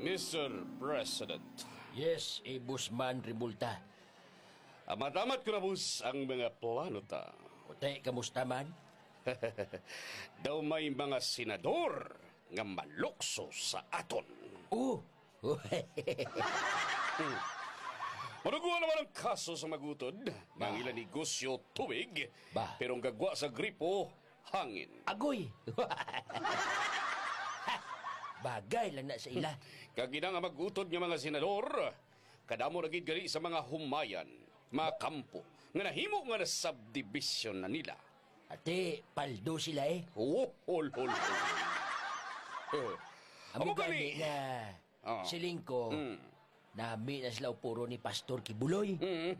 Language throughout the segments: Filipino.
Mr. President, Yes, Busman Rimulta. amat-amat ko na bus ang mga plano ta. Ute, kamusta man? Daw may mga senador nga malukso sa aton. Oh! Manuguan naman ang kaso sa magutod. Ng ilang negosyo tubig, Bah. pero ang gagwa sa gripo, hangin. Agoy! Bagay lang na sa ila. Kagina nga magutod nga mga senador, kadamo nagid gali sa mga humayan, mga kampo, nga nahimo nga na subdivision na nila. Ate, paldo sila Hol. Amo gani nga Ah. siling ko, nami na sila puro ni Pastor Kibuloy.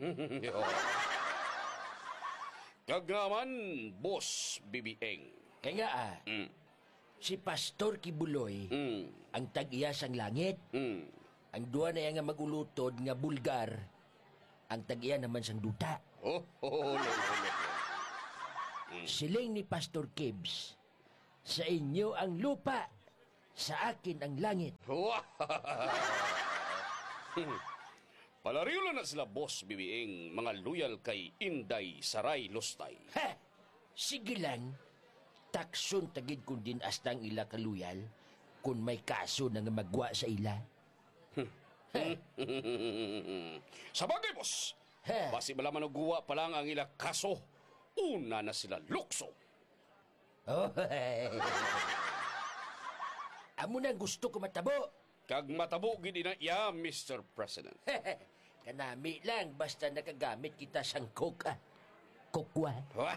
Kagaman, Boss BBeng. Kaya nga si Pastor Kibuloy, ang tag-iya sang langit. Ang duwa na yan nga magulutod nga bulgar, ang tag-iya naman sang duta. Siling ni Pastor Kibbs, sa inyo ang lupa, sa akin ang langit. Palariyo na sila, Boss BBeng, mga loyal kay Inday Saray Lustay. Ha! Sige lang, takson tagid kung din astang ila kaluyal, kung may kaso na nga magwa sa ila. Sa bagay, Boss, Ha? basi malaman guwa pa lang ang ila kaso, una na sila lukso. Oh, amo na gusto ko matabo. Kag matabo gid na iya, Mr. President. Kanami lang, basta nakagamit kita sang coke, kokwa.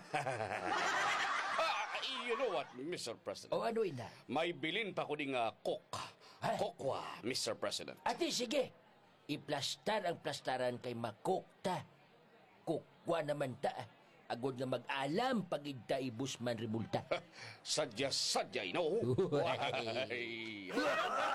You know what, Mr. President? O ano ina? May bilin pa ko ding kok. Ha? Kokwa, Mr. President. Ate, sige. Iplastar ang plastaran kay makokta. Kokwa naman ta. Agod nga mag-alam pag Busman Rimulta. Sadya-sadya, no? Uy.